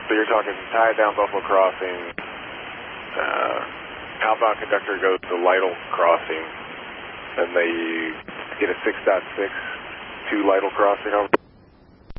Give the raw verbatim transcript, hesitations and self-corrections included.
So you're talking tie down Buffalo Crossing, uh, outbound conductor goes to Lytle Crossing, and they get a six point six to Lytle Crossing over.